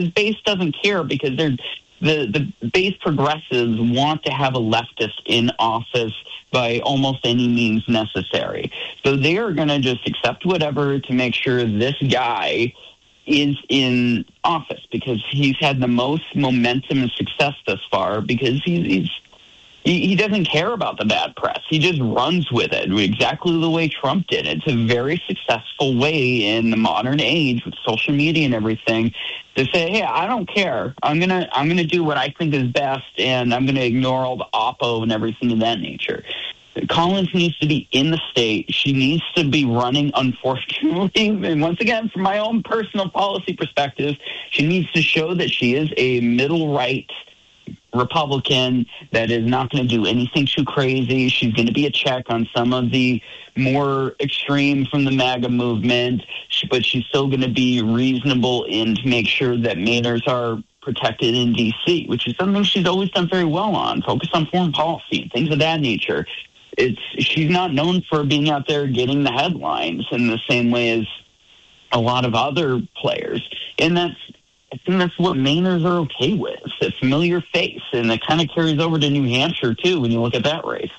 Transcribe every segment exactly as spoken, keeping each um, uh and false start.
his base doesn't care because they're the, the base progressives want to have a leftist in office by almost any means necessary. So they are going to just accept whatever to make sure this guy is in office because he's had the most momentum and success thus far because he's, he's he, he doesn't care about the bad press. He just runs with it exactly the way Trump did. It's a very successful way in the modern age with social media and everything to say, hey, I don't care. I'm going to I'm gonna do what I think is best, and I'm going to ignore all the oppo and everything of that nature. Collins needs to be in the state. She needs to be running, unfortunately. And once again, from my own personal policy perspective, she needs to show that she is a middle-right Republican that is not going to do anything too crazy. She's going to be a check on some of the more extreme from the MAGA movement, but she's still going to be reasonable and to make sure that Mainers are protected in D C, which is something she's always done very well on, focus on foreign policy and things of that nature. It's she's not known for being out there getting the headlines in the same way as a lot of other players. And that's I think that's what Mainers are okay with, a familiar face. And it kind of carries over to New Hampshire, too, when you look at that race.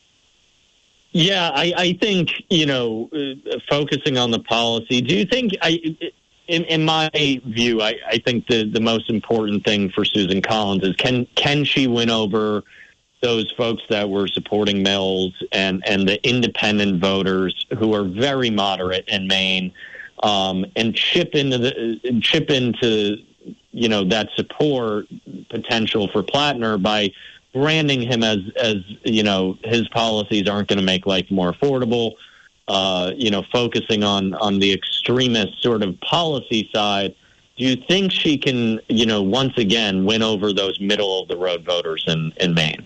Yeah, I, I think, you know, uh, focusing on the policy, do you think, I, in, in my view, I, I think the, the most important thing for Susan Collins is can can she win over those folks that were supporting Mills and, and the independent voters who are very moderate in Maine, um, and chip into the chip into you know that support potential for Plattner by branding him as as you know his policies aren't going to make life more affordable. Uh, you know, focusing on on the extremist sort of policy side. Do you think she can, you know, once again win over those middle of the road voters in, in Maine?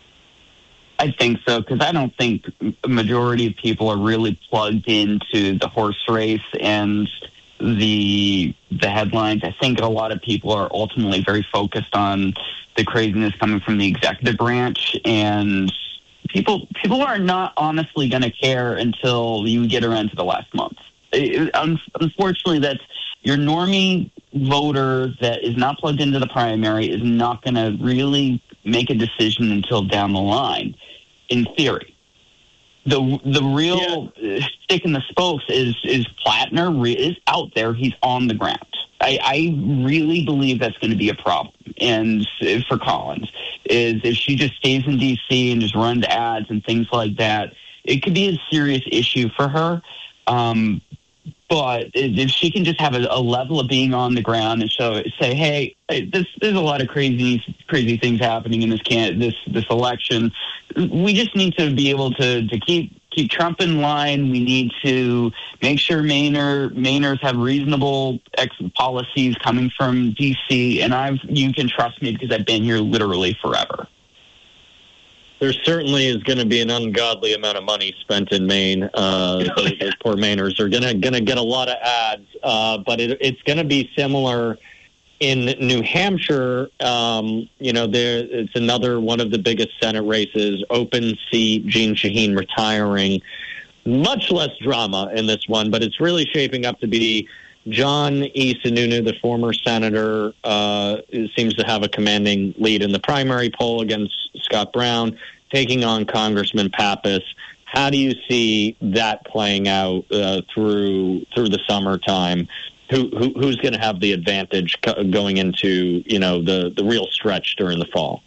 I think so, because I don't think a majority of people are really plugged into the horse race and the the headlines. I think a lot of people are ultimately very focused on the craziness coming from the executive branch, and people people are not honestly going to care until you get around to the last month. It, unfortunately, that's your normie voter that is not plugged into the primary is not going to really make a decision until down the line, in theory. The the real yeah. stick in the spokes is is Plattner is out there. He's on the ground. I, I really believe that's going to be a problem. And for Collins, is if she just stays in D C and just runs ads and things like that, it could be a serious issue for her. Um, But if she can just have a, a level of being on the ground and show, say, hey, this, there's a lot of crazy, crazy things happening in this can this this election. We just need to be able to, to keep keep Trump in line. We need to make sure Mainer, Mainers have reasonable ex- policies coming from D C. And I've you can trust me because I've been here literally forever. There certainly is going to be an ungodly amount of money spent in Maine. Uh, those, those poor Mainers are going to going to get a lot of ads, uh, but it, it's going to be similar in New Hampshire. Um, you know, there it's another one of the biggest Senate races, open seat. Jeanne Shaheen retiring. Much less drama in this one, but it's really shaping up to be John E. Sununu, the former senator, uh, seems to have a commanding lead in the primary poll against Scott Brown, taking on Congressman Pappas. How do you see that playing out uh, through through the summertime? Who, who who's going to have the advantage going into you know the the real stretch during the fall?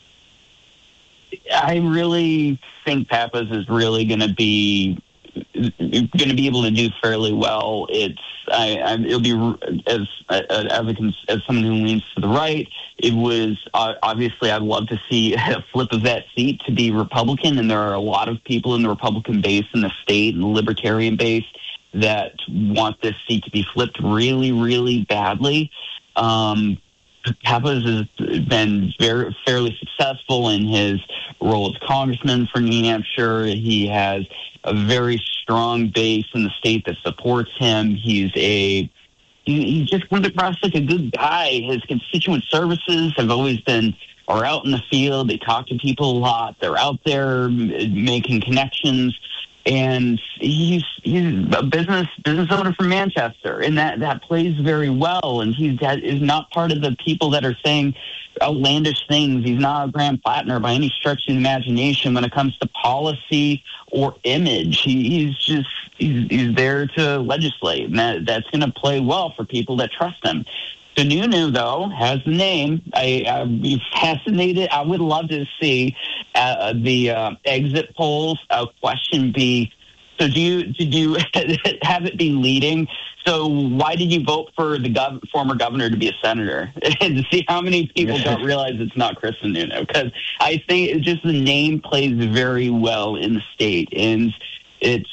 I really think Pappas is really going to be going to be able to do fairly well. It's I, I, it'll be as as a, as someone who leans to the right. It was uh, obviously I'd love to see a flip of that seat to be Republican, and there are a lot of people in the Republican base in the state and the Libertarian base that want this seat to be flipped really, really badly. Um, Pappas has been very fairly successful in his role as congressman for New Hampshire. He has a very strong base in the state that supports him. He's a he, he just comes across like a good guy. His constituent services have always been are out in the field. They talk to people a lot. They're out there making connections. and he's he's a business business owner from Manchester, and that, that plays very well. And he's that is not part of the people that are saying outlandish things. He's not a Graham Plattner by any stretch of the imagination when it comes to policy or image. He, he's just he's, he's there to legislate, and that, that's going to play well for people that trust him. Sununu, though, has the name. I, I'd be fascinated. I would love to see uh, the uh, exit polls uh, question be, so do you, did you have it be leading? So why did you vote for the gov- former governor to be a senator? And to see how many people don't realize it's not Chris Sununu. Because I think just the name plays very well in the state. And it's,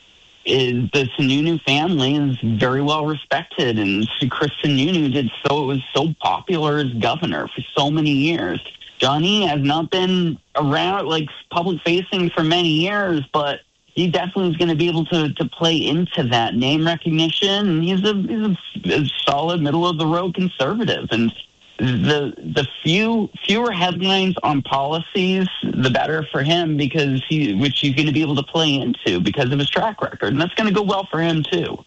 is the Sununu family is very well respected, and Chris Sununu did so was so popular as governor for so many years. Johnny has not been around like public facing for many years, but he definitely is going to be able to, to play into that name recognition. And he's a he's a, a solid middle of the road conservative, and the the few fewer headlines on policies, the better for him, because he which he's going to be able to play into because of his track record, and that's going to go well for him too.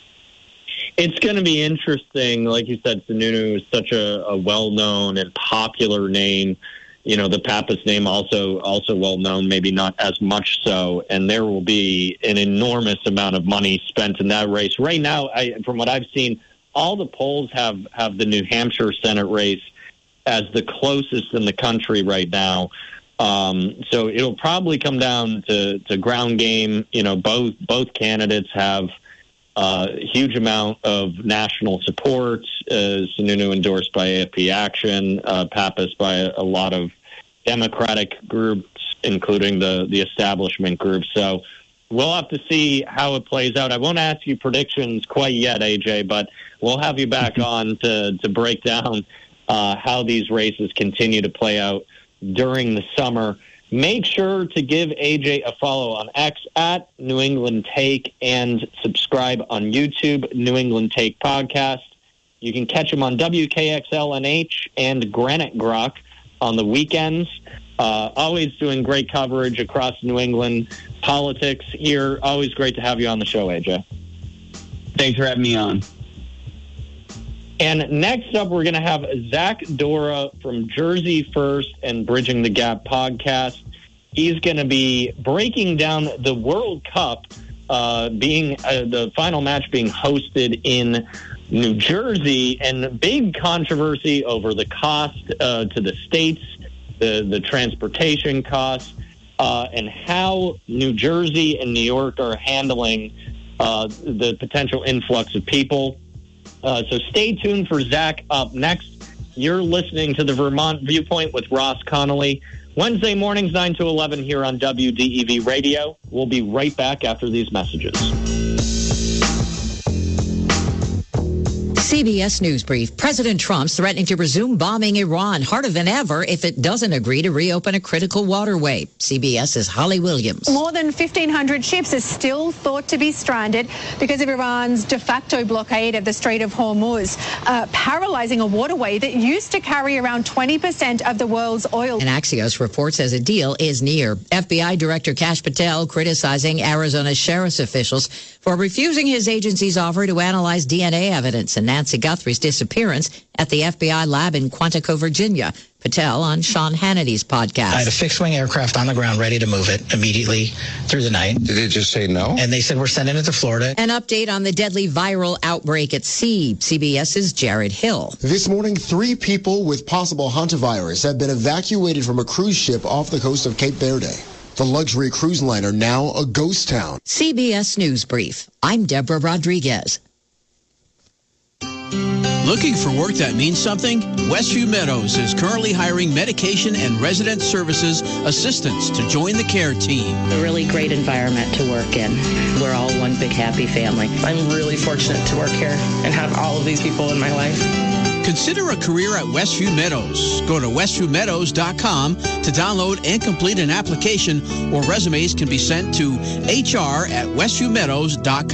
It's going to be interesting. Like you said, Sununu is such a, a well-known and popular name. You know, the Pappas name also also well-known, maybe not as much so, and there will be an enormous amount of money spent in that race. Right now, I, from what I've seen, all the polls have, have the New Hampshire Senate race as the closest in the country right now. Um, so it'll probably come down to, to ground game. You know, both both candidates have uh, a huge amount of national support. Uh, Sununu endorsed by A F P Action, uh, Pappas by a, a lot of Democratic groups, including the, the establishment groups. So we'll have to see how it plays out. I won't ask you predictions quite yet, A J, but we'll have you back on to, to break down uh, how these races continue to play out during the summer. Make sure to give A J a follow on X at New England Take and subscribe on YouTube, New England Take Podcast. You can catch him on W K X L N H and Granite Grok on the weekends. Uh, always doing great coverage across New England politics here. Always great to have you on the show, A J. Thanks for having me on. And next up, we're going to have Zach Dora from Jersey First and Bridging the Gap podcast. He's going to be breaking down the World Cup, uh, being uh, the final match being hosted in New Jersey, and big controversy over the cost uh, to the states, the, the transportation costs, uh, and how New Jersey and New York are handling uh, the potential influx of people. Uh, so stay tuned for Zach up next. You're listening to the Vermont Viewpoint with Ross Connolly. Wednesday mornings, nine to eleven here on W D E V Radio. We'll be right back after these messages. C B S News Brief. President Trump's threatening to resume bombing Iran harder than ever if it doesn't agree to reopen a critical waterway. CBS's Holly Williams. More than fifteen hundred ships are still thought to be stranded because of Iran's de facto blockade of the Strait of Hormuz, uh, paralyzing a waterway that used to carry around twenty percent of the world's oil. And Axios reports as a deal is near. F B I Director Kash Patel criticizing Arizona sheriff's officials for refusing his agency's offer to analyze D N A evidence in Nancy Guthrie's disappearance at the F B I lab in Quantico, Virginia. Patel on Sean Hannity's podcast. I had a fixed-wing aircraft on the ground ready to move it immediately through the night. Did they just say no? And they said, we're sending it to Florida. An update on the deadly viral outbreak at sea. CBS's Jared Hill. This morning, three people with possible hantavirus have been evacuated from a cruise ship off the coast of Cape Verde. The luxury cruise liner now a ghost town. C B S News Brief. I'm Deborah Rodriguez. Looking for work that means something? Westview Meadows is currently hiring medication and resident services assistants to join the care team. A really great environment to work in. We're all one big happy family. I'm really fortunate to work here and have all of these people in my life. Consider a career at Westview Meadows. Go to westview meadows dot com to download and complete an application, or resumes can be sent to H R at westview meadows dot com.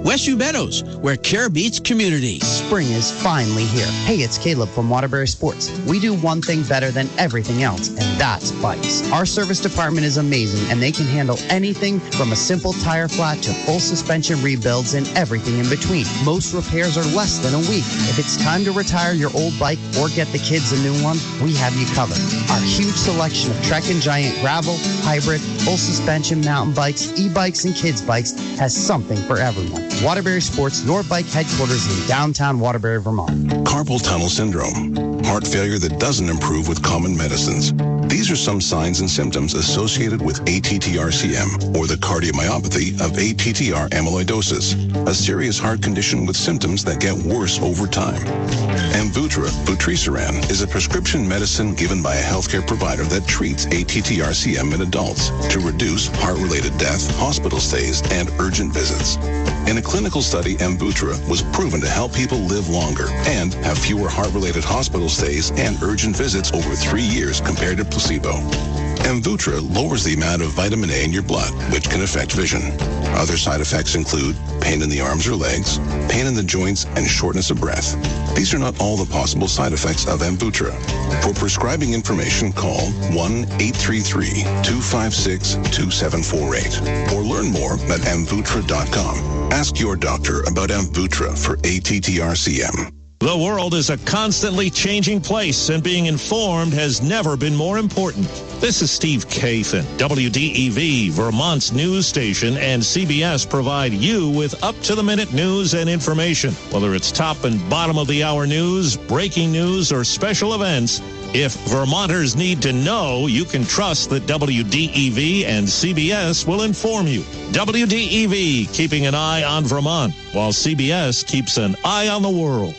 Westview Meadows, where care meets community. Spring is finally here. Hey, it's Caleb from Waterbury Sports. We do one thing better than everything else, and that's bikes. Our service department is amazing, and they can handle anything from a simple tire flat to full suspension rebuilds and everything in between. Most repairs are less than a week. If it's time to retire your old bike or get the kids a new one, we have you covered. Our huge selection of Trek and Giant gravel, hybrid, full suspension mountain bikes, e-bikes, and kids bikes has something for everyone. Waterbury Sports, your bike headquarters in downtown Waterbury, Vermont. Carpal tunnel syndrome, heart failure that doesn't improve with common medicines. These are some signs and symptoms associated with A T T R C M, or the cardiomyopathy of A T T R amyloidosis, a serious heart condition with symptoms that get worse over time. Amvuttra, vutrisiran, is a prescription medicine given by a healthcare provider that treats A T T R C M in adults to reduce heart-related death, hospital stays, and urgent visits. In a clinical study, Amvuttra was proven to help people live longer and have fewer heart-related hospital stays and urgent visits over three years compared to placebo. Amvuttra lowers the amount of vitamin A in your blood, which can affect vision. Other side effects include pain in the arms or legs, pain in the joints, and shortness of breath. These are not all the possible side effects of Amvuttra. For prescribing information, call one eight three three, two five six, two seven four eight or learn more at amvuttra dot com. Ask your doctor about Amvuttra for A T T R C M. The world is a constantly changing place, and being informed has never been more important. This is Steve Kathan. W D E V, Vermont's news station, and C B S provide you with up-to-the-minute news and information. Whether it's top and bottom of the hour news, breaking news, or special events, if Vermonters need to know, you can trust that W D E V and C B S will inform you. W D E V, keeping an eye on Vermont, while C B S keeps an eye on the world.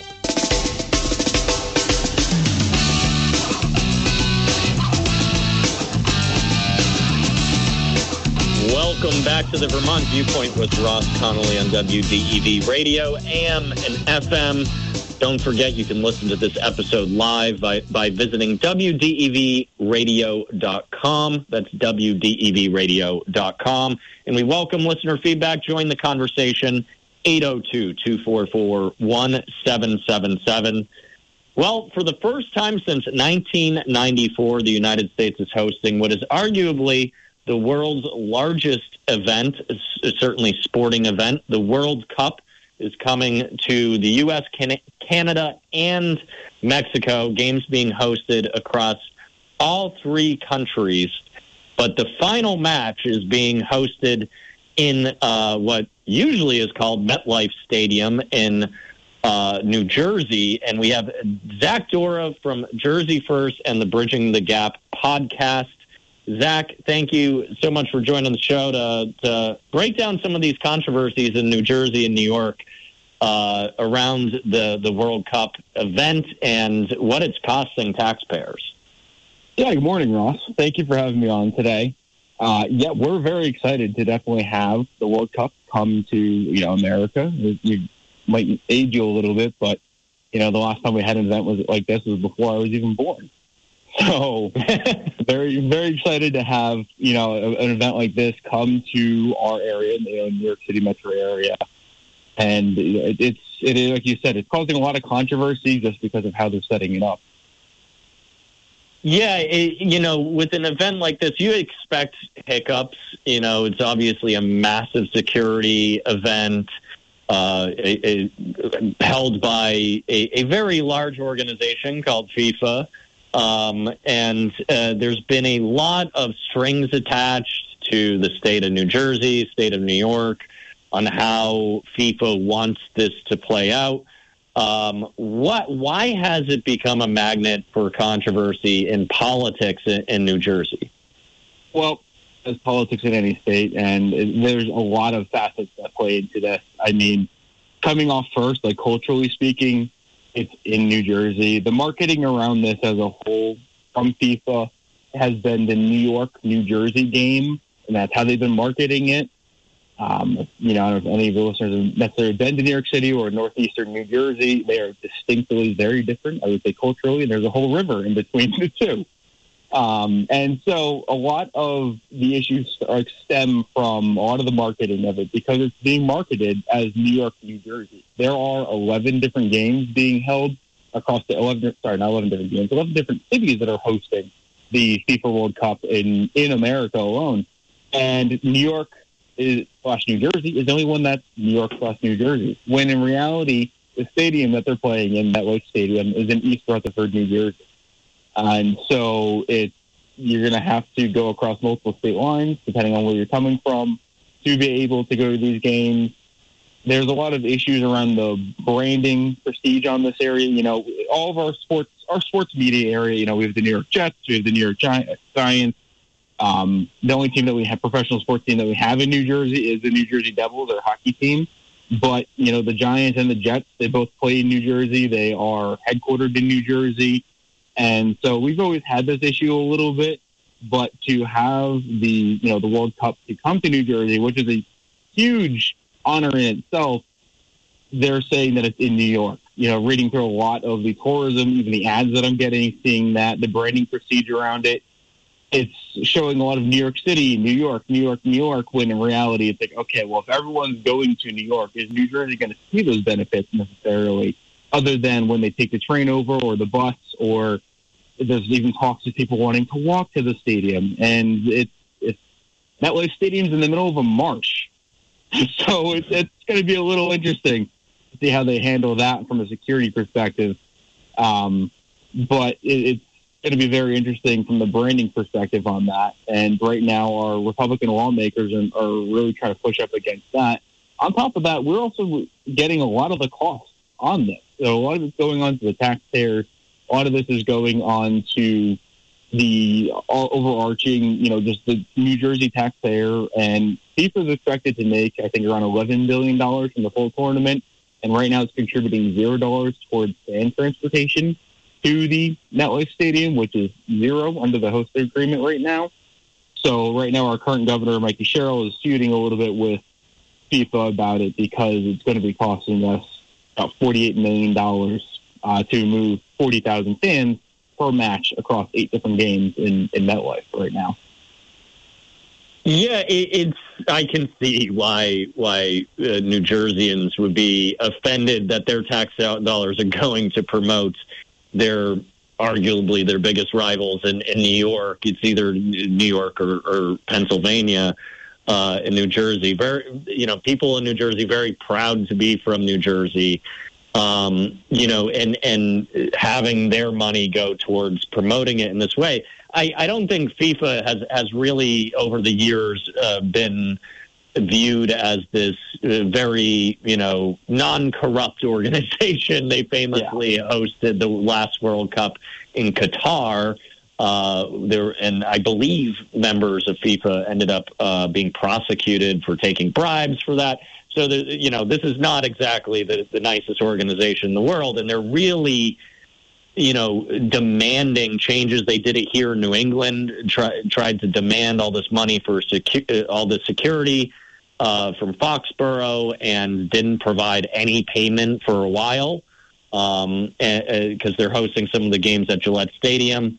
Welcome back to the Vermont Viewpoint with Ross Connolly on W D E V Radio, A M and F M. Don't forget, you can listen to this episode live by, by visiting W D E V radio dot com. That's W D E V radio dot com. And we welcome listener feedback. Join the conversation, eight oh two, two four four, one seven seven seven. Well, for the first time since nineteen ninety-four, the United States is hosting what is arguably the world's largest event, certainly sporting event. The World Cup is coming to the U S, Can- Canada, and Mexico. Games being hosted across all three countries. But the final match is being hosted in uh, what usually is called MetLife Stadium in uh, New Jersey. And we have Zach Dora from Jersey First and the Bridging the Gap podcast. Zach, thank you so much for joining the show to, to break down some of these controversies in New Jersey and New York uh, around the, the World Cup event and what it's costing taxpayers. Yeah, good morning, Ross. Thank you for having me on today. Uh, yeah, we're very excited to definitely have the World Cup come to, you know, America. It, it might age you a little bit, but, you know, the last time we had an event was like this was before I was even born. So very, very excited to have, you know, an event like this come to our area, you know, New York City metro area. And it, it's, it is, like you said, it's causing a lot of controversy just because of how they're setting it up. Yeah, it, you know, with an event like this, you expect hiccups. You know, it's obviously a massive security event uh, a, a, held by a, a very large organization called FIFA. Um, and uh, there's been a lot of strings attached to the state of New Jersey, state of New York, on how FIFA wants this to play out. Um, what? Why has it become a magnet for controversy in politics in, in New Jersey? Well, there's politics in any state, and it, there's a lot of facets that play into this. I mean, coming off first, like culturally speaking, it's in New Jersey. The marketing around this as a whole from FIFA has been the New York, New Jersey game, and that's how they've been marketing it. Um, you know, I don't know if any of the listeners have necessarily been to New York City or northeastern New Jersey. They are distinctly very different, I would say, culturally, and there's a whole river in between the two. Um, and so a lot of the issues are, stem from a lot of the marketing of it because it's being marketed as New York, New Jersey. There are eleven different games being held across the eleven, sorry, not eleven different games, eleven different cities that are hosting the FIFA World Cup in, in America alone. And New York is, slash New Jersey is the only one that's New York slash New Jersey. When in reality, the stadium that they're playing in, MetLife Stadium, is in East Rutherford, New Jersey. And so it's, you're going to have to go across multiple state lines, depending on where you're coming from, to be able to go to these games. There's a lot of issues around the branding prestige on this area. You know, all of our sports, our sports media area, you know, we have the New York Jets, we have the New York Gi- Giants. Um, the only team that we have, professional sports team that we have in New Jersey is the New Jersey Devils, their hockey team. But, you know, the Giants and the Jets, they both play in New Jersey. They are headquartered in New Jersey. And so we've always had this issue a little bit, but to have the, you know, the World Cup to come to New Jersey, which is a huge honor in itself, they're saying that it's in New York. You know, reading through a lot of the tourism, even the ads that I'm getting, seeing that, the branding procedure around it, it's showing a lot of New York City, New York, New York, New York, when in reality it's like, okay, well, if everyone's going to New York, is New Jersey going to see those benefits necessarily? Other than when they take the train over or the bus, or there's even talks of people wanting to walk to the stadium. And it's, it's MetLife Stadium's in the middle of a marsh. So it's, it's going to be a little interesting to see how they handle that from a security perspective. Um, but it, it's going to be very interesting from the branding perspective on that. And right now our Republican lawmakers are, are really trying to push up against that. On top of that, we're also getting a lot of the costs on this. So a lot of it's going on to the taxpayers. A lot of this is going on to the overarching, you know, just the New Jersey taxpayer. And FIFA is expected to make, I think, around eleven billion dollars from the full tournament. And right now it's contributing zero dollars towards fan transportation to the MetLife Stadium, which is zero under the host agreement right now. So right now our current governor, Mikey Sherrill, is feuding a little bit with FIFA about it because it's going to be costing us about forty-eight million dollars uh, to move forty thousand fans per match across eight different games in, in MetLife right now. Yeah, it, it's. I can see why why uh, New Jerseyans would be offended that their tax dollars are going to promote their arguably their biggest rivals in, in New York. It's either New York or, or Pennsylvania. Uh, in New Jersey, very, you know, people in New Jersey very proud to be from New Jersey, um, you know, and and having their money go towards promoting it in this way. I, I don't think FIFA has has really over the years uh, been viewed as this uh, very, you know, non-corrupt organization. They famously yeah. hosted the last World Cup in Qatar. Uh, there, and I believe members of FIFA ended up uh, being prosecuted for taking bribes for that. So, the, you know, this is not exactly the, the nicest organization in the world, and they're really, you know, demanding changes. They did it here in New England, try, tried to demand all this money for secu- all the security uh, from Foxborough, and didn't provide any payment for a while um, because they're hosting some of the games at Gillette Stadium.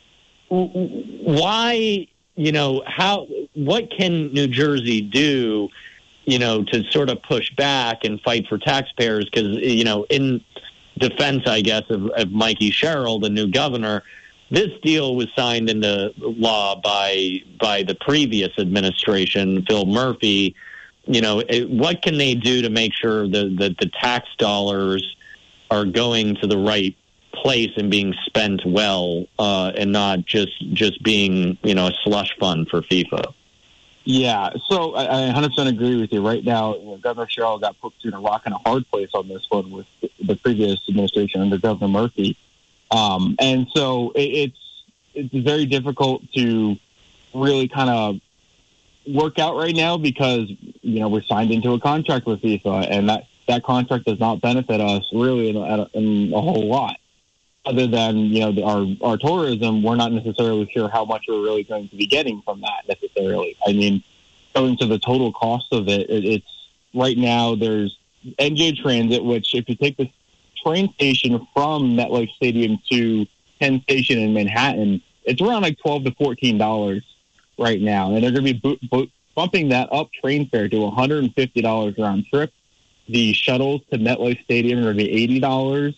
Why, you know, how, what can New Jersey do, you know, to sort of push back and fight for taxpayers? Because, you know, in defense, I guess, of, of Mikey Sherrill, the new governor, this deal was signed into law by by the previous administration, Phil Murphy. You know, it, what can they do to make sure that, that the tax dollars are going to the right place and being spent well, uh, and not just just being, you know, a slush fund for FIFA? Yeah, so I, I one hundred percent agree with you. Right now, you know, Governor Sherrill got put between a rock and a hard place on this one with the previous administration under Governor Murphy, um, and so it, it's it's very difficult to really kind of work out right now because, you know, we're signed into a contract with FIFA, and that that contract does not benefit us really in a, in a whole lot. Other than, you know, the, our our tourism, we're not necessarily sure how much we're really going to be getting from that necessarily. I mean, going to the total cost of it, it it's right now there's N J Transit, which if you take the train station from MetLife Stadium to Penn Station in Manhattan, it's around like twelve to fourteen dollars right now, and they're going to be bo- bo- bumping that up train fare to one hundred fifty dollars round trip. The shuttles to MetLife Stadium are going to be eighty dollars.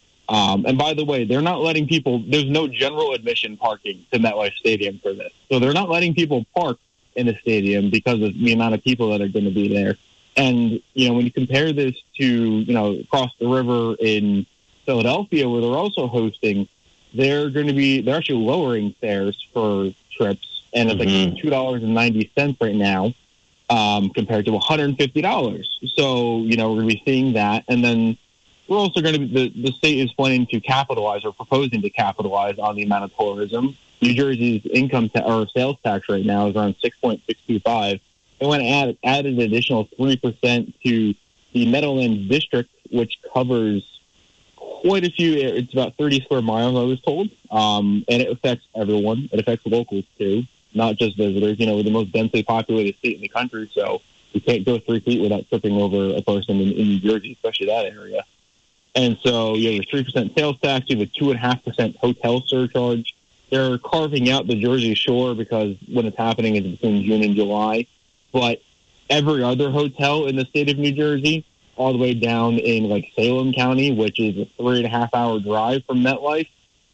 Um, and by the way, they're not letting people, there's no general admission parking to MetLife Stadium for this. So they're not letting people park in the stadium because of the amount of people that are going to be there. And, you know, when you compare this to, you know, across the river in Philadelphia, where they're also hosting, they're going to be, they're actually lowering fares for trips. And it's mm-hmm. like two dollars and ninety cents right now um, compared to one hundred fifty dollars. So, you know, we're going to be seeing that. And then we're also going to be, the, the state is planning to capitalize or proposing to capitalize on the amount of tourism. New Jersey's income ta- or sales tax right now is around six point six two five. They want to add, add an additional three percent to the Meadowlands District, which covers quite a few. It's about thirty square miles, I was told. Um, and it affects everyone. It affects locals, too, not just visitors. You know, we're the most densely populated state in the country, so we can't go three feet without tripping over a person in, in New Jersey, especially that area. And so you have a three percent sales tax, you have a two point five percent hotel surcharge. They're carving out the Jersey Shore because when it's happening is between June and July. But every other hotel in the state of New Jersey, all the way down in like Salem County, which is a three and a half hour drive from MetLife,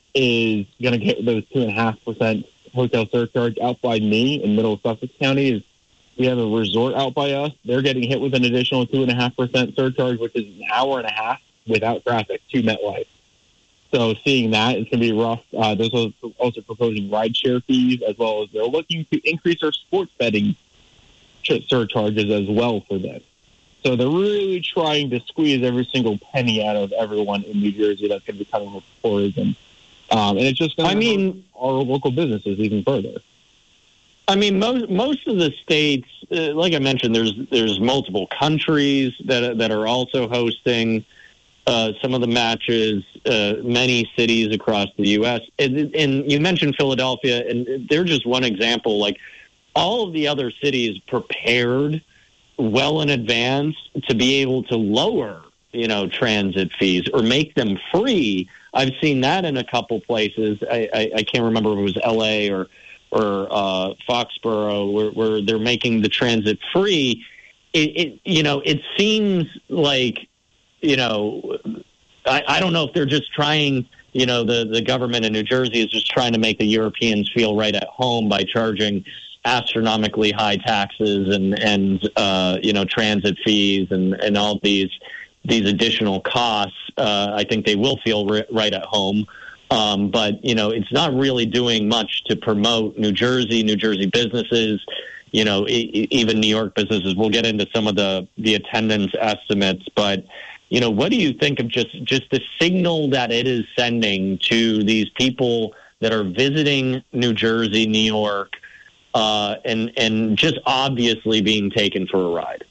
is going to get those two and a half percent hotel surcharge. Out by me in Middle Sussex County is we have a resort out by us. They're getting hit with an additional two and a half percent surcharge, which is an hour and a half without traffic to MetLife. So seeing that, it's going to be rough. Uh, there's also, also proposing rideshare fees, as well as they're looking to increase our sports betting surcharges as well for this. So they're really trying to squeeze every single penny out of everyone in New Jersey that's going to be coming with tourism. Um, and it's just going to I mean, our local businesses even further. I mean, most most of the states, uh, like I mentioned, there's there's multiple countries that that are also hosting uh, some of the matches. Uh, many cities across the U S And, and you mentioned Philadelphia, and they're just one example. Like all of the other cities prepared well in advance to be able to lower, you know, transit fees or make them free. I've seen that in a couple places. I, I, I can't remember if it was L A or or uh, Foxborough, where, where they're making the transit free. It, it you know, it seems like, you know, I, I don't know if they're just trying, you know, the, the government in New Jersey is just trying to make the Europeans feel right at home by charging astronomically high taxes and, and uh, you know, transit fees and, and all these these additional costs. Uh, I think they will feel ri- right at home. Um, but, you know, it's not really doing much to promote New Jersey, New Jersey businesses, you know, e- even New York businesses. We'll get into some of the, the attendance estimates. But, you know, what do you think of just, just the signal that it is sending to these people that are visiting New Jersey, New York, uh, and, and just obviously being taken for a ride?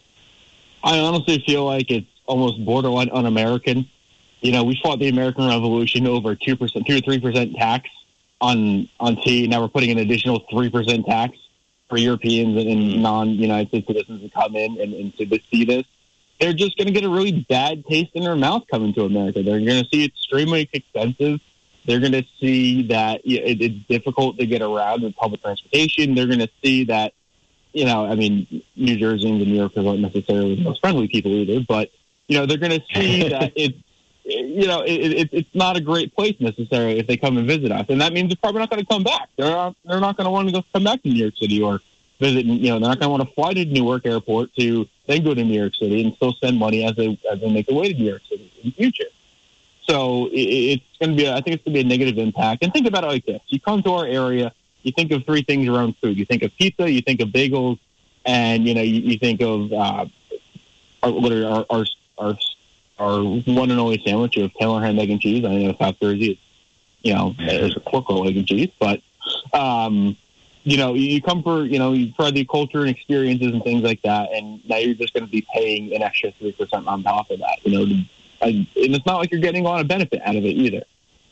I honestly feel like it's almost borderline un-American. You know, we fought the American Revolution over two percent, two or three percent tax on on tea. Now we're putting an additional three percent tax for Europeans and non-United States citizens to come in and, and to see this. They're just going to get a really bad taste in their mouth coming to America. They're going to see it's extremely expensive. They're going to see that it, it's difficult to get around with public transportation. They're going to see that, you know, I mean, New Jerseyans and New Yorkers aren't necessarily the most friendly people either, but, you know, they're going to see that it's, you know, it, it, it's not a great place necessarily if they come and visit us. And that means they're probably not going to come back. They're not, they're not going to want to go come back to New York City or visit, you know, they're not going to want to fly to Newark Airport to then go to New York City and still spend money as they, as they make their way to New York City in the future. So it, it's going to be, a, I think it's going to be a negative impact. And think about it like this. You come to our area, you think of three things around food. You think of pizza, you think of bagels, and, you know, you, you think of uh, our, what are our, our, our our one and only sandwich of Taylor ham, egg, and cheese. I know South Jersey, it's, you know, there's a pork roll, egg, and cheese. But, um, you know, you come for, you know, you try the culture and experiences and things like that, and now you're just going to be paying an extra three percent on top of that. You know, and it's not like you're getting a lot of benefit out of it either.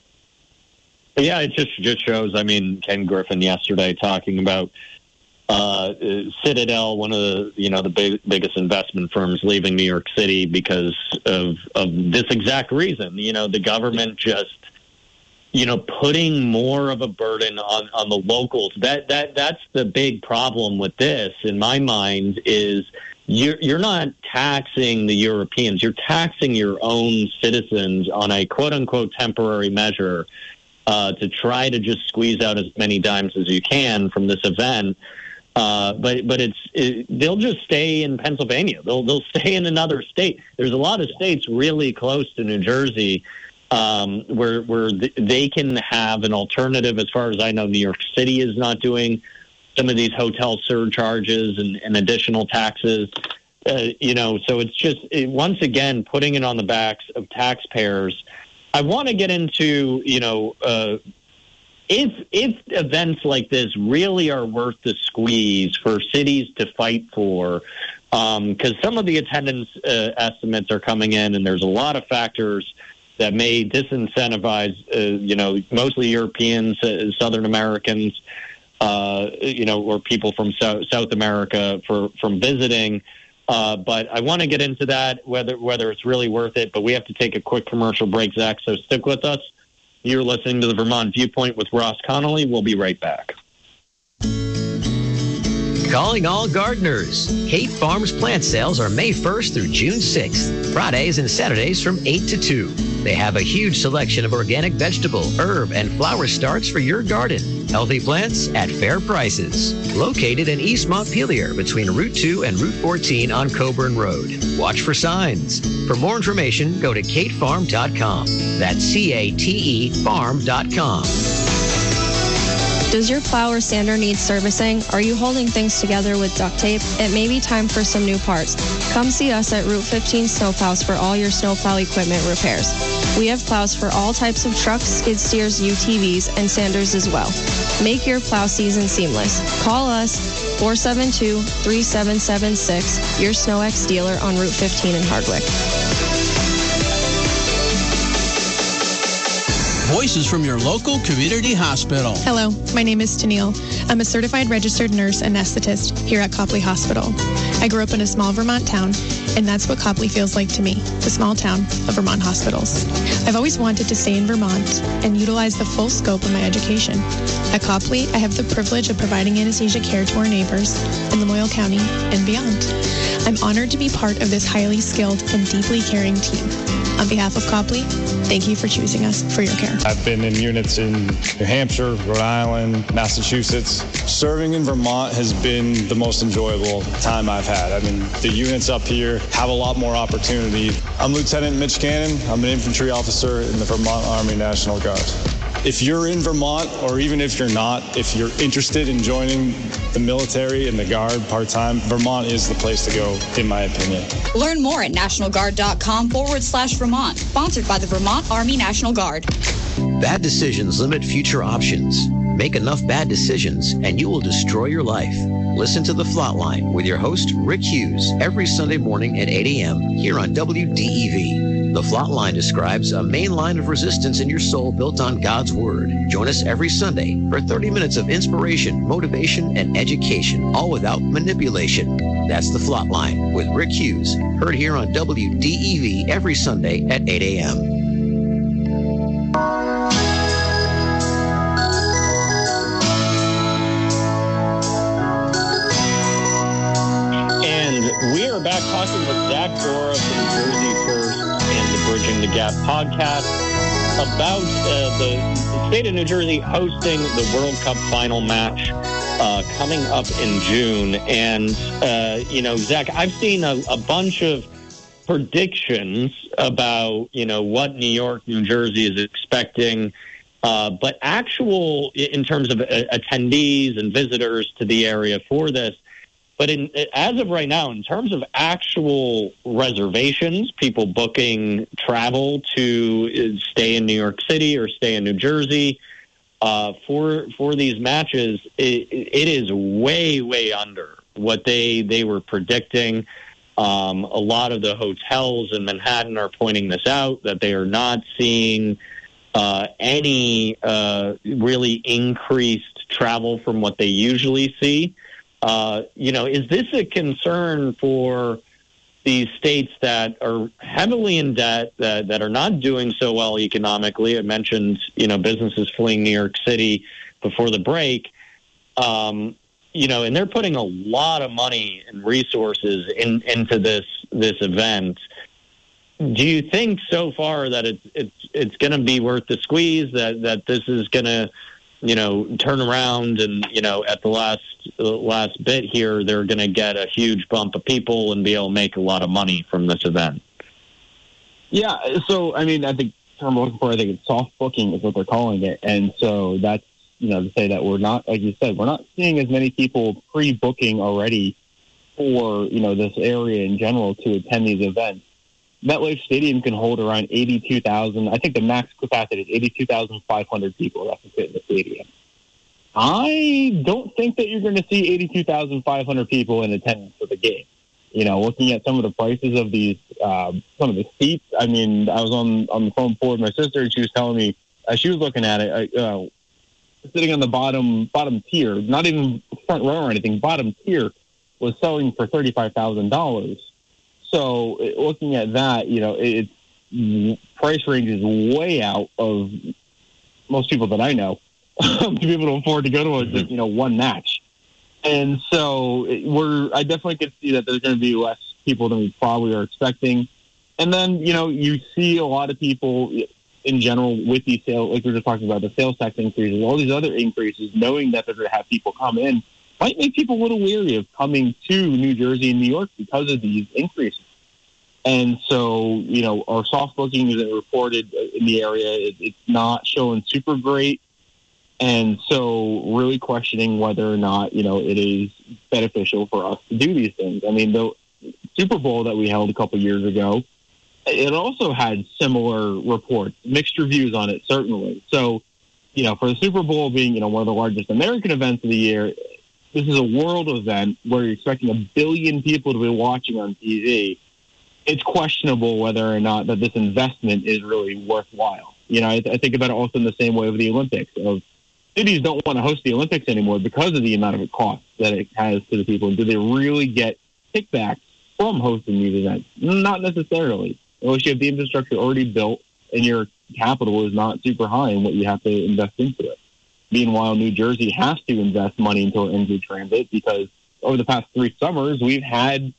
Yeah, it just, just shows, I mean, Ken Griffin yesterday talking about Uh, Citadel, one of the, you know, the big, biggest investment firms leaving New York City because of, of this exact reason. You know, the government just, you know, putting more of a burden on, on the locals. That that that's the big problem with this, in my mind, is you're you're not taxing the Europeans. You're taxing your own citizens on a quote unquote temporary measure uh, to try to just squeeze out as many dimes as you can from this event. Uh, but but it's it, they'll just stay in Pennsylvania. They'll they'll stay in another state. There's a lot of states really close to New Jersey um, where where th- they can have an alternative. As far as I know, New York City is not doing some of these hotel surcharges and, and additional taxes. Uh, you know, so it's just it, once again putting it on the backs of taxpayers. I want to get into you know. Uh, If if events like this really are worth the squeeze for cities to fight for, because um, some of the attendance uh, estimates are coming in, and there's a lot of factors that may disincentivize, uh, you know, mostly Europeans, uh, Southern Americans, uh, you know, or people from South, South America for from visiting. Uh, but I want to get into that, whether whether it's really worth it. But we have to take a quick commercial break, Zach, so stick with us. You're listening to the Vermont Viewpoint with Ross Connolly. We'll be right back. Calling all gardeners. Kate Farms plant sales are May first through June sixth, Fridays and Saturdays from eight to two. They have a huge selection of organic vegetable, herb, and flower starts for your garden. Healthy plants at fair prices. Located in East Montpelier between Route two and Route fourteen on Coburn Road. Watch for signs. For more information, go to kate farm dot com. That's C A T E farm dot com. Does your plow or sander need servicing? Are you holding things together with duct tape? It may be time for some new parts. Come see us at Route fifteen Snowplows for all your snowplow equipment repairs. We have plows for all types of trucks, skid steers, U T Vs, and sanders as well. Make your plow season seamless. Call us four seven two, three seven seven six, your SnowX dealer on Route fifteen in Hardwick. Voices from your local community hospital. Hello, my name is Tennille. I'm a certified registered nurse anesthetist here at Copley Hospital. I grew up in a small Vermont town, and that's what Copley feels like to me, the small town of Vermont hospitals. I've always wanted to stay in Vermont and utilize the full scope of my education. At Copley, I have the privilege of providing anesthesia care to our neighbors in Lamoille County and beyond. I'm honored to be part of this highly skilled and deeply caring team. On behalf of Copley, thank you for choosing us for your care. I've been in units in New Hampshire, Rhode Island, Massachusetts. Serving in Vermont has been the most enjoyable time I've had. I mean, the units up here have a lot more opportunity. I'm Lieutenant Mitch Cannon. I'm an infantry officer in the Vermont Army National Guard. If you're in Vermont, or even if you're not, if you're interested in joining the military and the Guard part-time, Vermont is the place to go, in my opinion. Learn more at nationalguard.com forward slash Vermont. Sponsored by the Vermont Army National Guard. Bad decisions limit future options. Make enough bad decisions, and you will destroy your life. Listen to The Flatline with your host, Rick Hughes, every Sunday morning at eight a.m. here on W D E V. The Flatline describes a main line of resistance in your soul built on God's Word. Join us every Sunday for thirty minutes of inspiration, motivation, and education, all without manipulation. That's The Flatline with Rick Hughes, heard here on W D E V every Sunday at eight a.m. We are back talking with Zach Dora from Jersey First and the Bridging the Gap podcast about uh, the state of New Jersey hosting the World Cup final match uh, coming up in June. And, uh, you know, Zach, I've seen a, a bunch of predictions about, you know, what New York, New Jersey is expecting. Uh, but actual, in terms of uh, attendees and visitors to the area for this, But in, as of right now, in terms of actual reservations, people booking travel to stay in New York City or stay in New Jersey uh, for for these matches, it, it is way, way under what they, they were predicting. Um, a lot of the hotels in Manhattan are pointing this out, that they are not seeing uh, any uh, really increased travel from what they usually see. Uh, you know, is this a concern for these states that are heavily in debt, that, that are not doing so well economically. I mentioned, you know, businesses fleeing New York City before the break, um, you know, and they're putting a lot of money and resources in, into this this event. Do you think so far that it's it's it's going to be worth the squeeze? That that this is going to, you know, turn around and, you know, at the last uh, last bit here, they're going to get a huge bump of people and be able to make a lot of money from this event? Yeah. So I mean, I think the term I'm looking for, I think it's soft booking is what they're calling it, and so that's, you know, to say that we're not, like you said, we're not seeing as many people pre-booking already for, you know, this area in general to attend these events. MetLife Stadium can hold around eighty-two thousand. I think the max capacity is eighty-two thousand five hundred people that can fit in the stadium. I don't think that you're going to see eighty-two thousand five hundred people in attendance for the game. You know, looking at some of the prices of these, um, some of the seats, I mean, I was on, on the phone before with my sister, and she was telling me, as she was looking at it, I, uh, sitting on the bottom bottom tier, not even front row or anything, bottom tier was selling for thirty-five thousand dollars. So looking at that, you know, it, it's price range is way out of most people that I know to be able to afford to go to a, just, you know, one match. And so it, we're, I definitely could see that there's going to be less people than we probably are expecting. And then, you know, you see a lot of people in general with these sales, like we were just talking about, the sales tax increases, all these other increases, knowing that they're going to have people come in, might make people a little weary of coming to New Jersey and New York because of these increases. And so, you know, our soft bookings that are reported in the area, it, it's not showing super great. And so really questioning whether or not, you know, it is beneficial for us to do these things. I mean, the Super Bowl that we held a couple years ago, it also had similar reports, mixed reviews on it, certainly. So, you know, for the Super Bowl being, you know, one of the largest American events of the year, this is a world event where you're expecting a billion people to be watching on T V. It's questionable whether or not that this investment is really worthwhile. You know, I, I think about it also in the same way with the Olympics. Of cities don't want to host the Olympics anymore because of the amount of it costs that it has to the people. And do they really get kickbacks from hosting these events? Not necessarily. Unless you have the infrastructure already built and your capital is not super high in what you have to invest into it. Meanwhile, New Jersey has to invest money into our M J Transit because over the past three summers, we've had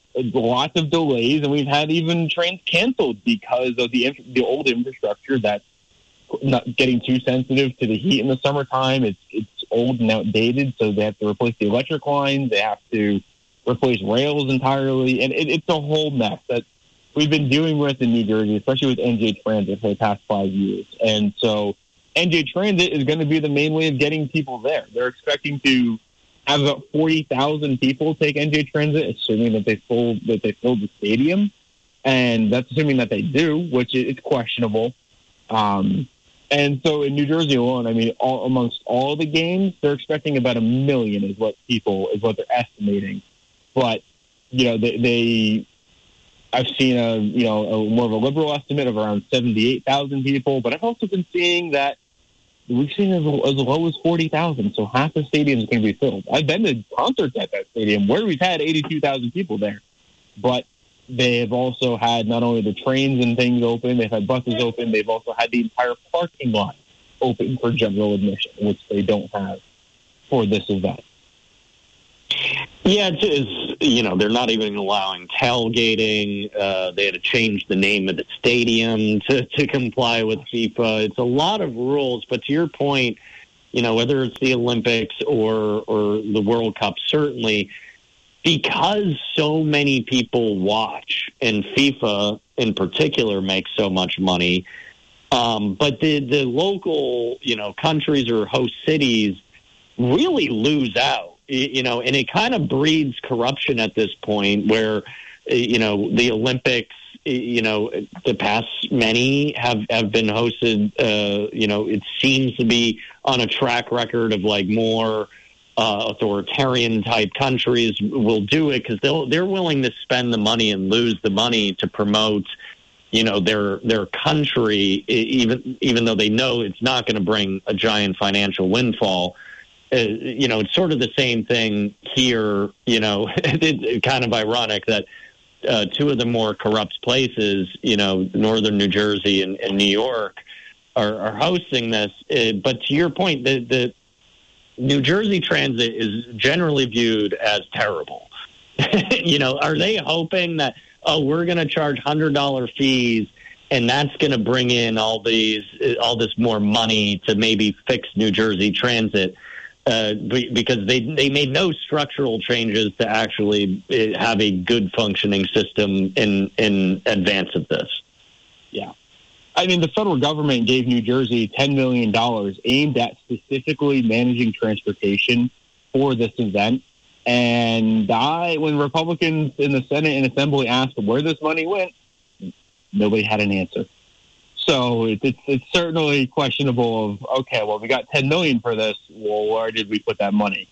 lots of delays and we've had even trains canceled because of the the old infrastructure that's not getting too sensitive to the heat in the summertime. It's it's old and outdated, so they have to replace the electric lines. They have to replace rails entirely, and it, it's a whole mess that we've been dealing with in New Jersey, especially with N J Transit for the past five years. And so N J Transit is going to be the main way of getting people there. They're expecting to have about forty thousand people take N J Transit, assuming that they fill that they filled the stadium, and that's assuming that they do, which is questionable. Um, and so in New Jersey alone, I mean, all, amongst all the games, they're expecting about a million is what people is what they're estimating. But you know, they, they I've seen a you know a more of a liberal estimate of around seventy-eight thousand people, but I've also been seeing that we've seen as, as low as forty thousand, so half the stadium is going to be filled. I've been to concerts at that stadium where we've had eighty-two thousand people there, but they have also had not only the trains and things open, they've had buses open, they've also had the entire parking lot open for general admission, which they don't have for this event. Yeah, it's, it's you know, they're not even allowing tailgating. Uh, they had to change the name of the stadium to, to comply with FIFA. It's a lot of rules, but to your point, you know, whether it's the Olympics or or the World Cup, certainly because so many people watch, and FIFA in particular makes so much money. Um, but the the local, you know, countries or host cities really lose out. You know, and it kind of breeds corruption at this point where, you know, the Olympics, you know, the past many have, have been hosted, uh, you know, it seems to be on a track record of like more uh, authoritarian type countries will do it because they'll, they're willing to spend the money and lose the money to promote, you know, their their country, even even though they know it's not going to bring a giant financial windfall. Uh, you know, it's sort of the same thing here. You know, it's kind of ironic that uh, two of the more corrupt places, you know, northern New Jersey and, and New York, are, are hosting this. Uh, but to your point, the, the New Jersey Transit is generally viewed as terrible. You know, are they hoping that, oh, we're going to charge one hundred dollars fees and that's going to bring in all these, all this more money to maybe fix New Jersey Transit? Uh, because they they made no structural changes to actually have a good functioning system in in advance of this. Yeah. I mean, the federal government gave New Jersey ten million dollars aimed at specifically managing transportation for this event. And I, when Republicans in the Senate and Assembly asked where this money went, nobody had an answer. So it's, it's it's certainly questionable of, okay, well, we got ten million dollars for this. Well, where did we put that money?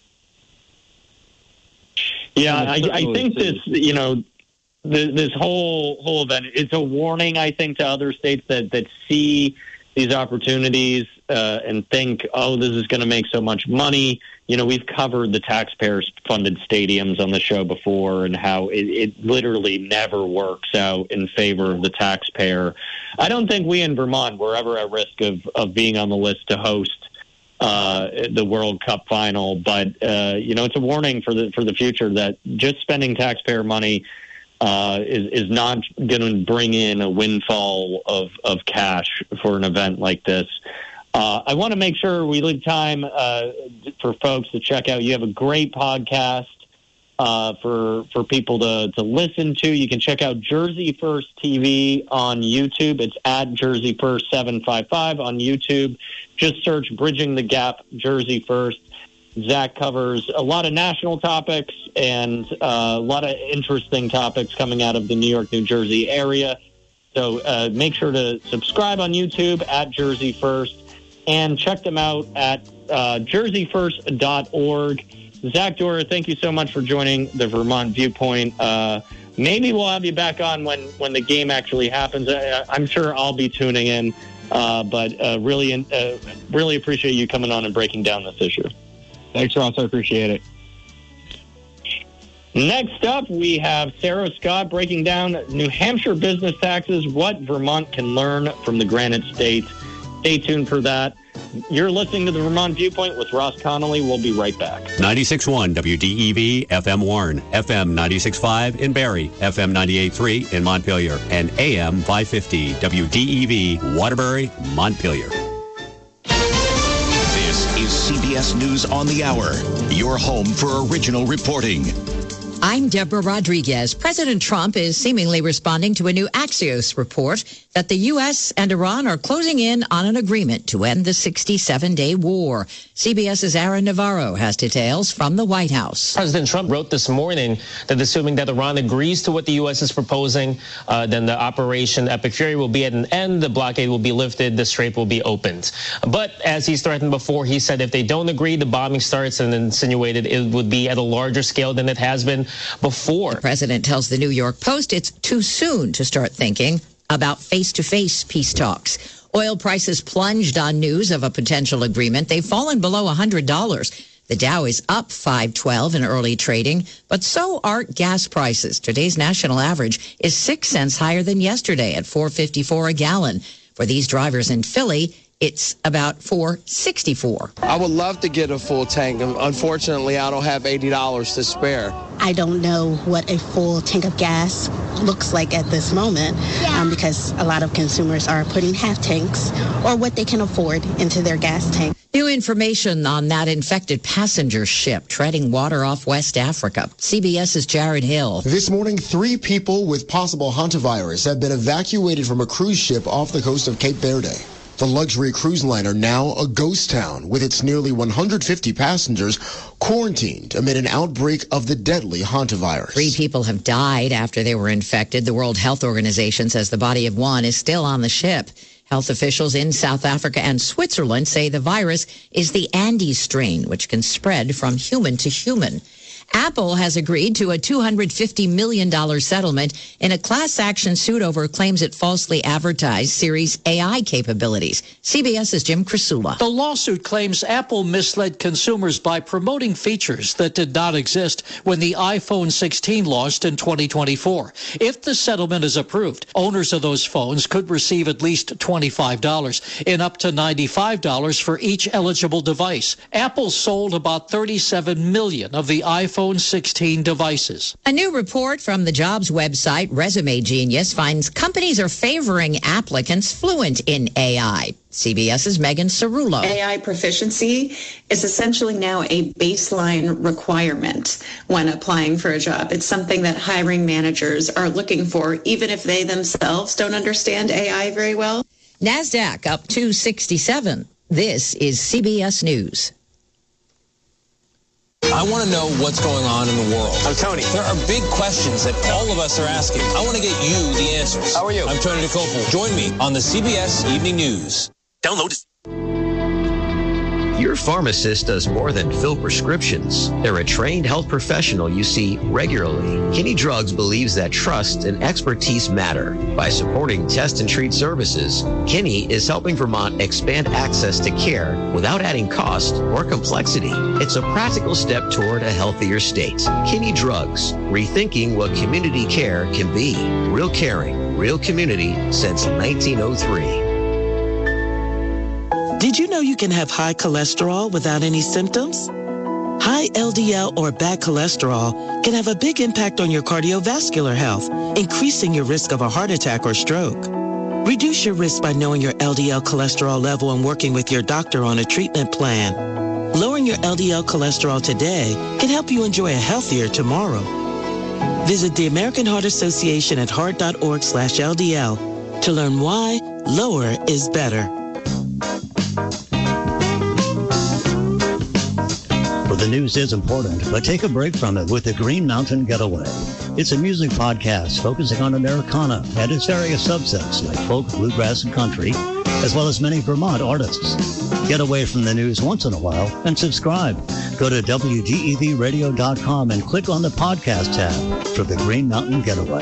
Yeah, I, I think this, you know, the, this whole whole event, it's a warning, I think, to other states that, that see these opportunities uh, and think, oh, this is going to make so much money. You know, we've covered the taxpayer-funded stadiums on the show before and how it, it literally never works out in favor of the taxpayer. I don't think we in Vermont were ever at risk of, of being on the list to host uh, the World Cup final. But, uh, you know, it's a warning for the for the future that just spending taxpayer money uh, is, is not going to bring in a windfall of, of cash for an event like this. Uh, I want to make sure we leave time uh, for folks to check out. You have a great podcast uh, for for people to, to listen to. You can check out Jersey First T V on YouTube. It's at Jersey First seven five five on YouTube. Just search Bridging the Gap Jersey First. Zach covers a lot of national topics and uh, a lot of interesting topics coming out of the New York, New Jersey area. So uh, make sure to subscribe on YouTube at Jersey First. And check them out at uh, jersey first dot org. Zach Dorer, thank you so much for joining the Vermont Viewpoint. Uh, maybe we'll have you back on when, when the game actually happens. I, I'm sure I'll be tuning in, uh, but uh, really, uh, really appreciate you coming on and breaking down this issue. Thanks, Ross. I appreciate it. Next up, we have Sarah Scott breaking down New Hampshire business taxes, what Vermont can learn from the Granite State. Stay tuned for that. You're listening to the Vermont Viewpoint with Ross Connolly. We'll be right back. ninety-six point one W D E V F M Warren, F M ninety-six point five in Barrie, F M ninety-eight point three in Montpelier, and A M five fifty W D E V Waterbury, Montpelier. This is C B S News on the Hour, your home for original reporting. I'm Deborah Rodriguez. President Trump is seemingly responding to a new Axios report that the U S and Iran are closing in on an agreement to end the sixty-seven day war. CBS's Aaron Navarro has details from the White House. President Trump wrote this morning that assuming that Iran agrees to what the U S is proposing, uh, then the Operation Epic Fury will be at an end, the blockade will be lifted, the strait will be opened. But as he's threatened before, he said if they don't agree, the bombing starts, and insinuated it would be at a larger scale than it has been before. The president tells the New York Post it's too soon to start thinking about face-to-face peace talks. Oil prices plunged on news of a potential agreement. They've fallen below one hundred dollars. The Dow is up five twelve in early trading, but so are gas prices. Today's national average is six cents higher than yesterday at four fifty-four a gallon. For these drivers in Philly, it's about four sixty-four. I would love to get a full tank. Unfortunately, I don't have eighty dollars to spare. I don't know what a full tank of gas looks like at this moment yeah. um, because a lot of consumers are putting half tanks or what they can afford into their gas tank. New information on that infected passenger ship treading water off West Africa. CBS's Jared Hill. This morning, three people with possible hantavirus have been evacuated from a cruise ship off the coast of Cape Verde. The luxury cruise liner, now a ghost town, with its nearly one hundred fifty passengers quarantined amid an outbreak of the deadly hantavirus. Three people have died after they were infected. The World Health Organization says the body of one is still on the ship. Health officials in South Africa and Switzerland say the virus is the Andes strain, which can spread from human to human. Apple has agreed to a two hundred fifty million dollars settlement in a class action suit over claims it falsely advertised Siri's A I capabilities. CBS's Jim Crisula. The lawsuit claims Apple misled consumers by promoting features that did not exist when the iPhone sixteen launched in twenty twenty-four. If the settlement is approved, owners of those phones could receive at least twenty-five dollars and up to ninety-five dollars for each eligible device. Apple sold about thirty-seven million of the iPhone sixteen devices. A new report from the jobs website Resume Genius finds companies are favoring applicants fluent in A I. CBS's Megan Cerullo. A I proficiency is essentially now a baseline requirement when applying for a job. It's something that hiring managers are looking for, even if they themselves don't understand A I very well. NASDAQ up two sixty-seven. This is C B S News. I want to know what's going on in the world. I'm Tony. There are big questions that all of us are asking. I want to get you the answers. How are you? I'm Tony DeCopel. Join me on the C B S Evening News. Download it. Your pharmacist does more than fill prescriptions. They're a trained health professional you see regularly. Kinney Drugs believes that trust and expertise matter. By supporting test and treat services, Kinney is helping Vermont expand access to care without adding cost or complexity. It's a practical step toward a healthier state. Kinney Drugs, rethinking what community care can be. Real caring, real community since nineteen oh three. Did you know you can have high cholesterol without any symptoms? High L D L or bad cholesterol can have a big impact on your cardiovascular health, increasing your risk of a heart attack or stroke. Reduce your risk by knowing your L D L cholesterol level and working with your doctor on a treatment plan. Lowering your L D L cholesterol today can help you enjoy a healthier tomorrow. Visit the American Heart Association at heart.org slash LDL to learn why lower is better. Well, the news is important, but take a break from it with the Green Mountain Getaway. It's a music podcast focusing on Americana and its various subsets like folk, bluegrass, and country, as well as many Vermont artists. Get away from the news once in a while and subscribe. Go to W D E V radio dot com and click on the podcast tab for the Green Mountain Getaway.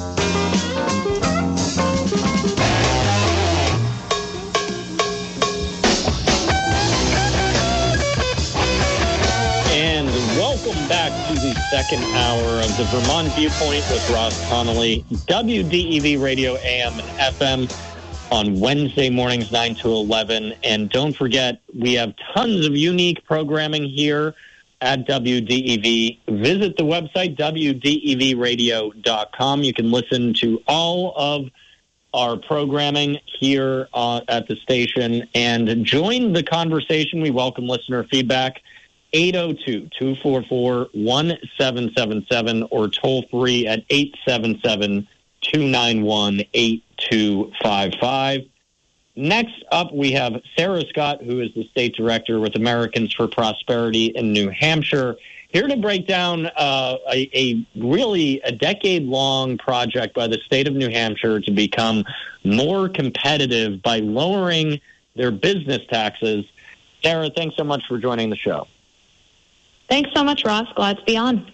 Back to the second hour of the Vermont Viewpoint with Ross Connolly, W D E V Radio A M and F M on Wednesday mornings, nine to eleven. And don't forget, we have tons of unique programming here at W D E V. Visit the website, W D E V radio dot com. You can listen to all of our programming here uh, at the station and join the conversation. We welcome listener feedback. eight oh two, two four four, one seven seven seven or toll free at eight seven seven, two nine one, eight two five five. Next up, we have Sarah Scott, who is the state director with Americans for Prosperity in New Hampshire, here to break down uh, a, a really a decade-long project by the state of New Hampshire to become more competitive by lowering their business taxes. Sarah, thanks so much for joining the show. Thanks so much, Ross. Glad to be on.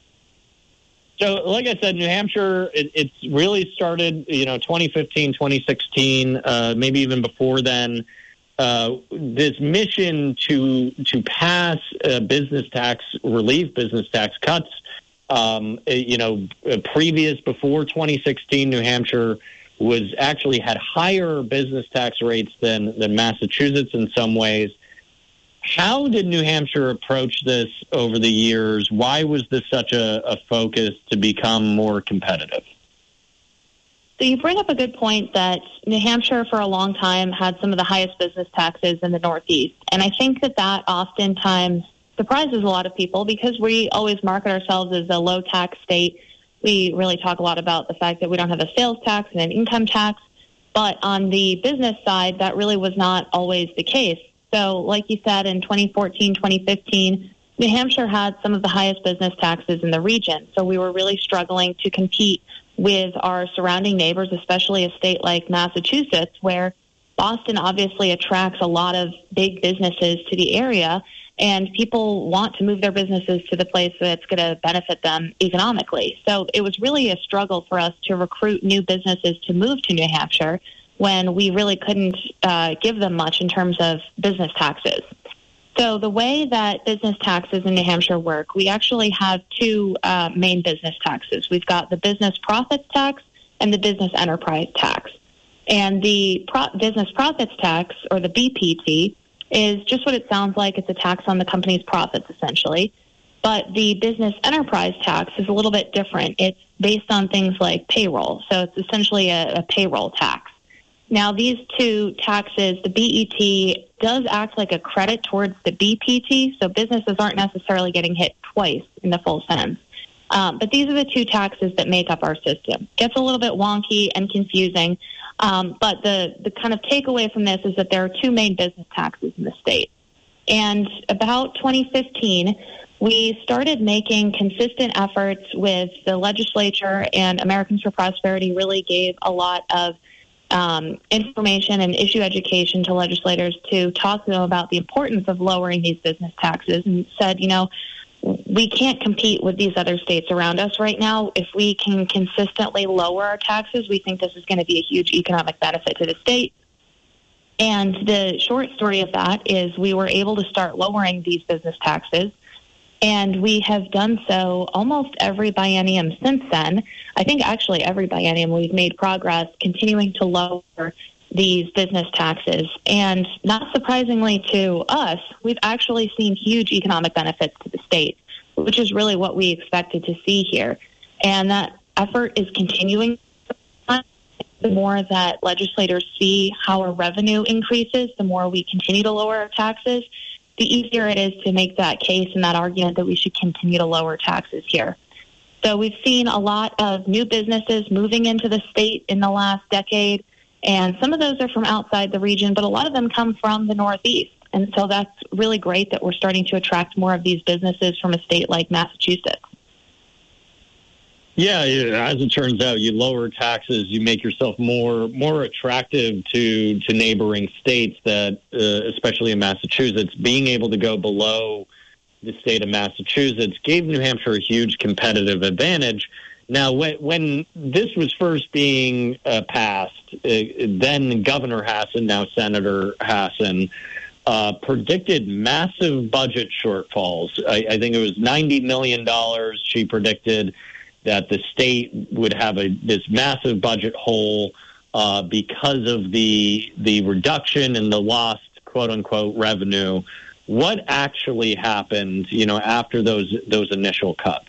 So, like I said, New Hampshire, it, it's really started, you know, twenty fifteen, twenty sixteen, uh, maybe even before then. Uh, this mission to to pass uh, business tax relief, business tax cuts. Um, you know, previous before twenty sixteen, New Hampshire was actually had higher business tax rates than than Massachusetts in some ways. How did New Hampshire approach this over the years? Why was this such a, a focus to become more competitive? So you bring up a good point that New Hampshire for a long time had some of the highest business taxes in the Northeast. And I think that that oftentimes surprises a lot of people because we always market ourselves as a low-tax state. We really talk a lot about the fact that we don't have a sales tax and an income tax. But on the business side, that really was not always the case. So like you said, in twenty fourteen, twenty fifteen, New Hampshire had some of the highest business taxes in the region. So we were really struggling to compete with our surrounding neighbors, especially a state like Massachusetts, where Boston obviously attracts a lot of big businesses to the area, and people want to move their businesses to the place that's going to benefit them economically. So it was really a struggle for us to recruit new businesses to move to New Hampshire when we really couldn't uh, give them much in terms of business taxes. So the way that business taxes in New Hampshire work, we actually have two uh, main business taxes. We've got the business profits tax and the business enterprise tax. And the pro- business profits tax, or the B P T, is just what it sounds like. It's a tax on the company's profits, essentially. But the business enterprise tax is a little bit different. It's based on things like payroll. So it's essentially a, a payroll tax. Now, these two taxes, the B E T does act like a credit towards the B P T, so businesses aren't necessarily getting hit twice in the full sense. Um, but these are the two taxes that make up our system. Gets a little bit wonky and confusing, um, but the, the kind of takeaway from this is that there are two main business taxes in the state. And about twenty fifteen, we started making consistent efforts with the legislature, and Americans for Prosperity really gave a lot of Um, information and issue education to legislators to talk to them about the importance of lowering these business taxes, and said, you know, we can't compete with these other states around us right now. If we can consistently lower our taxes, we think this is going to be a huge economic benefit to the state. And the short story of that is we were able to start lowering these business taxes, and we have done so almost every biennium since then. I think actually every biennium we've made progress continuing to lower these business taxes. And not surprisingly to us, we've actually seen huge economic benefits to the state, which is really what we expected to see here. And that effort is continuing. The more that legislators see how our revenue increases, the more we continue to lower our taxes, the easier it is to make that case and that argument that we should continue to lower taxes here. So we've seen a lot of new businesses moving into the state in the last decade, and some of those are from outside the region, but a lot of them come from the Northeast. And so that's really great that we're starting to attract more of these businesses from a state like Massachusetts. Yeah, as it turns out, you lower taxes, you make yourself more more attractive to to neighboring states that, uh, especially in Massachusetts, being able to go below the state of Massachusetts gave New Hampshire a huge competitive advantage. Now, when, when this was first being uh, passed, uh, then Governor Hassan, now Senator Hassan, uh, predicted massive budget shortfalls. I, I think it was ninety million dollars she predicted that the state would have a this massive budget hole uh, because of the the reduction in the lost quote unquote revenue. What actually happened, you know, after those those initial cuts?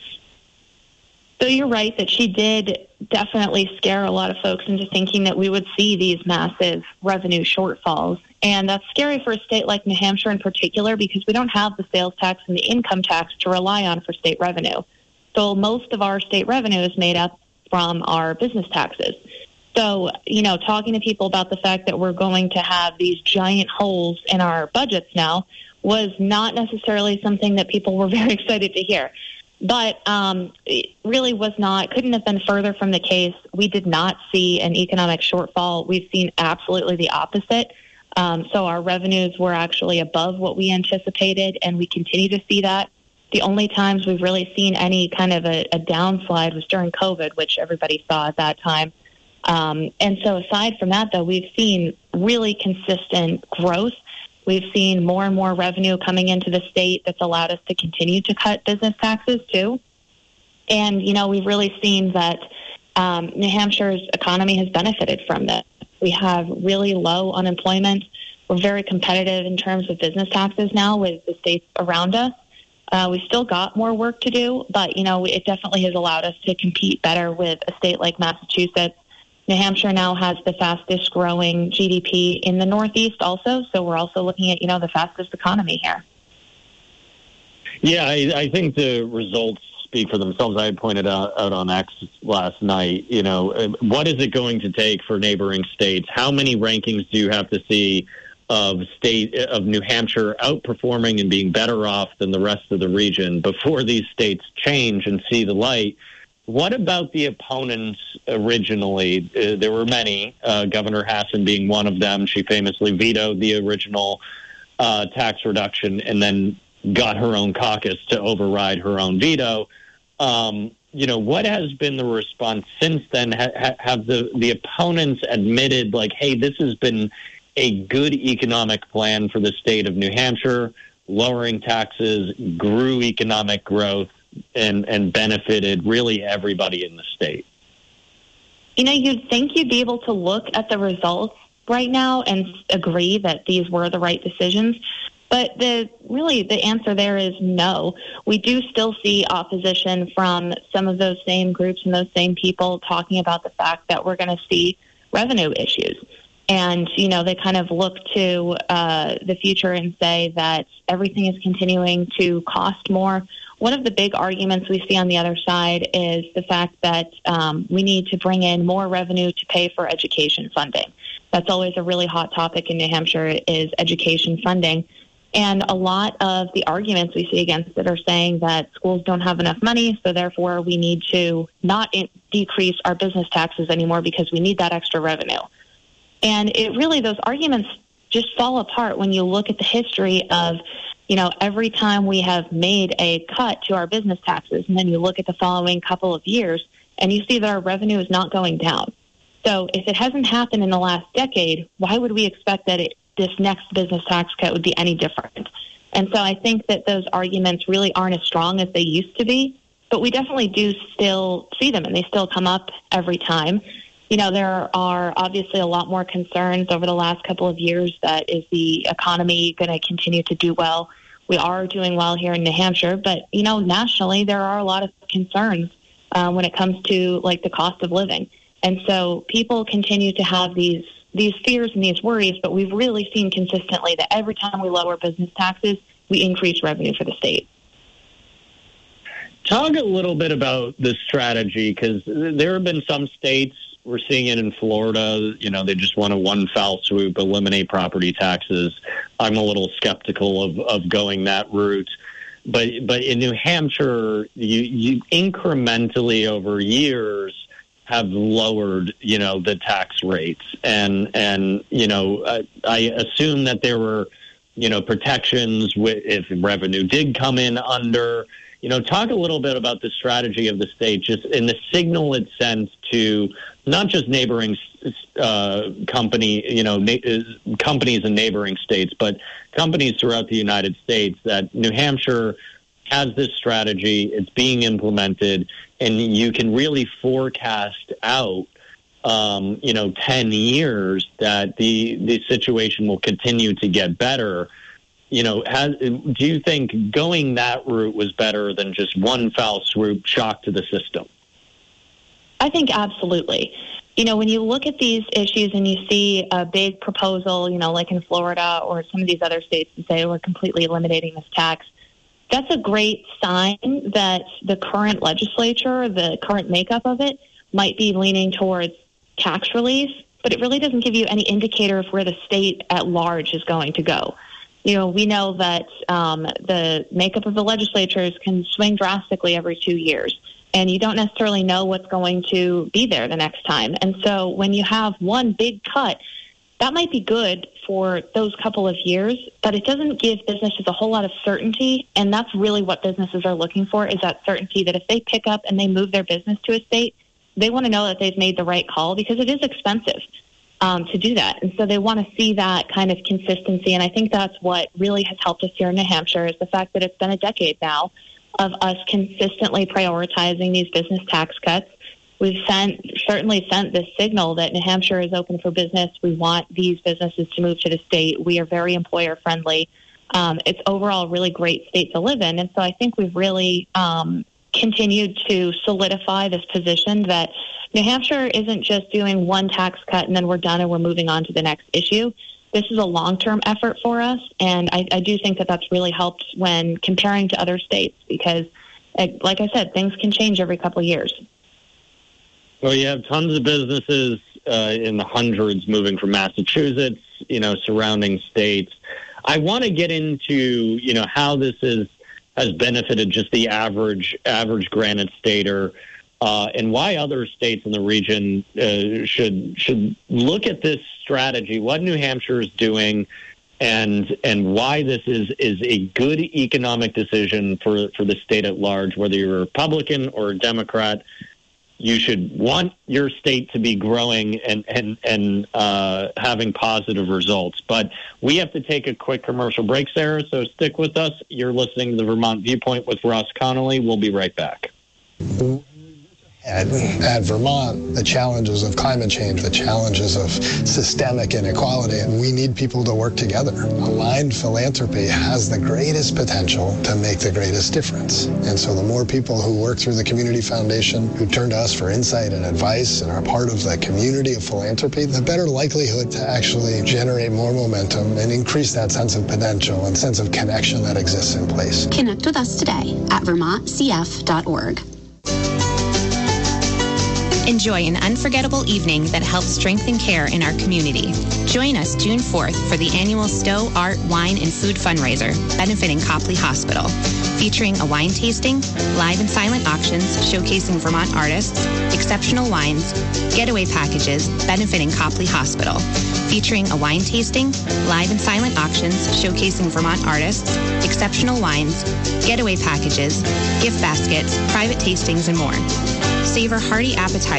So you're right that she did definitely scare a lot of folks into thinking that we would see these massive revenue shortfalls. And that's scary for a state like New Hampshire in particular, because we don't have the sales tax and the income tax to rely on for state revenue. So most of our state revenue is made up from our business taxes. So, you know, talking to people about the fact that we're going to have these giant holes in our budgets now was not necessarily something that people were very excited to hear. But um, it really was not, couldn't have been further from the case. We did not see an economic shortfall. We've seen absolutely the opposite. Um, so our revenues were actually above what we anticipated, and we continue to see that. The only times we've really seen any kind of a, a downslide was during COVID, which everybody saw at that time. Um, and so aside from that, though, we've seen really consistent growth. We've seen more and more revenue coming into the state that's allowed us to continue to cut business taxes, too. And, you know, we've really seen that um, New Hampshire's economy has benefited from this. We have really low unemployment. We're very competitive in terms of business taxes now with the states around us. Uh, we've still got more work to do, but, you know, it definitely has allowed us to compete better with a state like Massachusetts. New Hampshire now has the fastest growing G D P in the Northeast also, so we're also looking at, you know, the fastest economy here. Yeah, I, I think the results speak for themselves. I pointed out, out on X last night, you know, what is it going to take for neighboring states? How many rankings do you have to see of state of New Hampshire outperforming and being better off than the rest of the region before these states change and see the light? What about the opponents originally? Uh, there were many, uh, Governor Hassan being one of them. She famously vetoed the original uh, tax reduction and then got her own caucus to override her own veto. Um, you know, what has been the response since then? Ha- have the, the opponents admitted, like, hey, this has been a good economic plan for the state of New Hampshire, lowering taxes, grew economic growth, and, and benefited really everybody in the state? You know, you'd think you'd be able to look at the results right now and agree that these were the right decisions. But the really the answer there is no. We do still see opposition from some of those same groups and those same people talking about the fact that we're going to see revenue issues. And, you know, they kind of look to uh, the future and say that everything is continuing to cost more. One of the big arguments we see on the other side is the fact that um, we need to bring in more revenue to pay for education funding. That's always a really hot topic in New Hampshire, is education funding. And a lot of the arguments we see against it are saying that schools don't have enough money, so therefore we need to not in- decrease our business taxes anymore because we need that extra revenue. And it really, those arguments just fall apart when you look at the history of, you know, every time we have made a cut to our business taxes, and then you look at the following couple of years, and you see that our revenue is not going down. So if it hasn't happened in the last decade, why would we expect that it, this next business tax cut would be any different? And so I think that those arguments really aren't as strong as they used to be, but we definitely do still see them, and they still come up every time. You know, there are obviously a lot more concerns over the last couple of years that is the economy going to continue to do well. We are doing well here in New Hampshire, but, you know, nationally there are a lot of concerns uh, when it comes to, like, the cost of living. And so people continue to have these these fears and these worries, but we've really seen consistently that every time we lower business taxes, we increase revenue for the state. Talk a little bit about the strategy, because there have been some states, we're seeing it in Florida, you know, they just want to one foul swoop, eliminate property taxes. I'm a little skeptical of, of going that route. But but in New Hampshire, you, you incrementally over years have lowered, you know, the tax rates. And, and you know, I, I assume that there were, you know, protections with, if revenue did come in under. You know, talk a little bit about the strategy of the state, just in the signal it sends to not just neighboring uh, company, you know, na- companies in neighboring states, but companies throughout the United States, that New Hampshire has this strategy, it's being implemented, and you can really forecast out, um, you know, ten years that the the situation will continue to get better. You know, has, do you think going that route was better than just one foul swoop shock to the system? I think absolutely. You know, when you look at these issues and you see a big proposal, you know, like in Florida or some of these other states that say we're completely eliminating this tax, that's a great sign that the current legislature, the current makeup of it, might be leaning towards tax relief, but it really doesn't give you any indicator of where the state at large is going to go. You know, we know that um, the makeup of the legislatures can swing drastically every two years, and you don't necessarily know what's going to be there the next time. And so when you have one big cut, that might be good for those couple of years, but it doesn't give businesses a whole lot of certainty, and that's really what businesses are looking for, is that certainty that if they pick up and they move their business to a state, they want to know that they've made the right call, because it is expensive um, to do that. And so they want to see that kind of consistency, and I think that's what really has helped us here in New Hampshire, is the fact that it's been a decade now of us consistently prioritizing these business tax cuts. We've sent, certainly sent this signal that New Hampshire is open for business. We want these businesses to move to the state. We are very employer friendly. Um, it's overall a really great state to live in. And so I think we've really um, continued to solidify this position that New Hampshire isn't just doing one tax cut and then we're done and we're moving on to the next issue. This is a long-term effort for us, and I, I do think that that's really helped when comparing to other states, because, like I said, things can change every couple of years. Well, you have tons of businesses uh, in the hundreds moving from Massachusetts, you know, surrounding states. I want to get into, you know, how this is has benefited just the average average Granite Stater. uh, and why other states in the region uh, should should look at this strategy, what New Hampshire is doing, and and why this is, is a good economic decision for, for the state at large, whether you're a Republican or a Democrat. You should want your state to be growing and and and uh, having positive results. But we have to take a quick commercial break, Sarah, so stick with us. You're listening to the Vermont Viewpoint with Ross Connolly. We'll be right back. At, at Vermont, the challenges of climate change, the challenges of systemic inequality, and we need people to work together. Aligned philanthropy has the greatest potential to make the greatest difference. And so the more people who work through the Community Foundation, who turn to us for insight and advice and are part of the community of philanthropy, the better likelihood to actually generate more momentum and increase that sense of potential and sense of connection that exists in place. Connect with us today at vermont c f dot org. Enjoy an unforgettable evening that helps strengthen care in our community. Join us June fourth for the annual Stowe Art, Wine, and Food fundraiser benefiting Copley Hospital, featuring a wine tasting, live and silent auctions showcasing Vermont artists, exceptional wines, getaway packages benefiting Copley Hospital, featuring a wine tasting, live and silent auctions showcasing Vermont artists, exceptional wines, getaway packages, gift baskets, private tastings, and more. Savor hearty appetizers